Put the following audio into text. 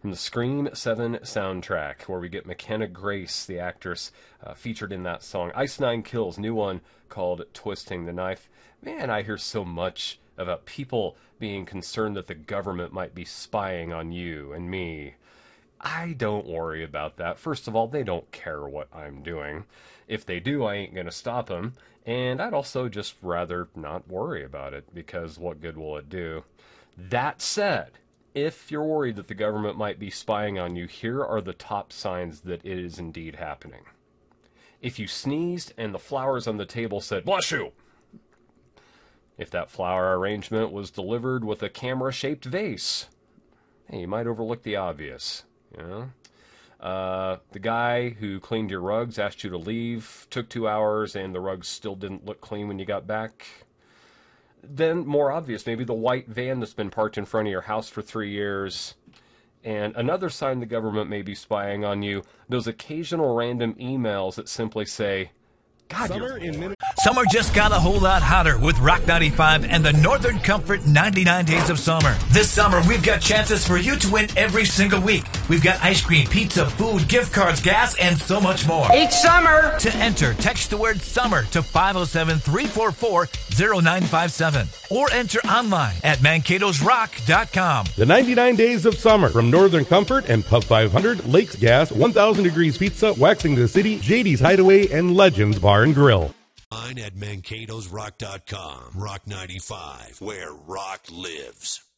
from the Scream 7 soundtrack, where we get McKenna Grace, the actress, featured in that song. Ice Nine Kills, new one called Twisting the Knife. Man, I hear so much about people being concerned that the government might be spying on you and me. I don't worry about that. First of all, they don't care what I'm doing. If they do, I ain't going to stop them. And I'd also just rather not worry about it, because what good will it do? That said, if you're worried that the government might be spying on you, here are the top signs that it is indeed happening. If you sneezed and the flowers on the table said, "Bless you!" If that flower arrangement was delivered with a camera-shaped vase, hey, you might overlook the obvious. You know? The guy who cleaned your rugs asked you to leave, took 2 hours, and the rugs still didn't look clean when you got back. Then, more obvious, maybe the white van that's been parked in front of your house for 3 years. And another sign the government may be spying on you, those occasional random emails that simply say, "God, Summer just got a whole lot hotter with Rock 95 and the Northern Comfort 99 Days of Summer. This summer, we've got chances for you to win every single week. We've got ice cream, pizza, food, gift cards, gas, and so much more. Each summer! To enter, text the word SUMMER to 507-344-0957 or enter online at mankatosrock.com. The 99 Days of Summer from Northern Comfort and Pub 500, Lakes Gas, 1000 Degrees Pizza, Waxing the City, JD's Hideaway, and Legends Bar and Grill. At mankatosrock.com. Rock 95, where rock lives.